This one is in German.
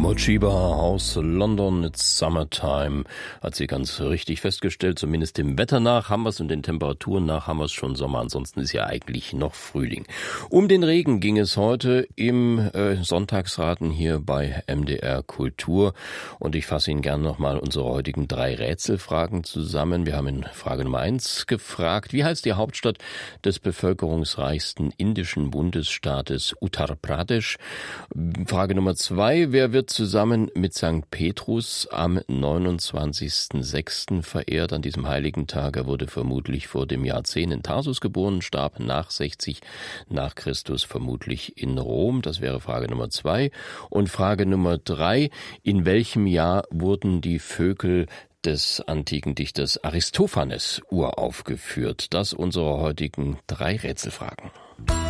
Mochiba aus London, it's summertime, hat sie ganz richtig festgestellt, zumindest dem Wetter nach haben wir es und den Temperaturen nach haben wir es schon Sommer, ansonsten ist ja eigentlich noch Frühling. Um den Regen ging es heute im Sonntagsraten hier bei MDR Kultur und ich fasse Ihnen gerne nochmal unsere heutigen 3 Rätselfragen zusammen. Wir haben in Frage Nummer 1 gefragt, wie heißt die Hauptstadt des bevölkerungsreichsten indischen Bundesstaates Uttar Pradesh? Frage Nummer 2, wer wird zusammen mit St. Petrus am 29.06. verehrt? An diesem heiligen Tag, er wurde vermutlich vor dem Jahr 10 in Tarsus geboren, starb nach 60 nach Christus vermutlich in Rom. Das wäre Frage Nummer 2. Und Frage Nummer 3, in welchem Jahr wurden die Vögel des antiken Dichters Aristophanes uraufgeführt? Das unsere heutigen 3 Rätselfragen.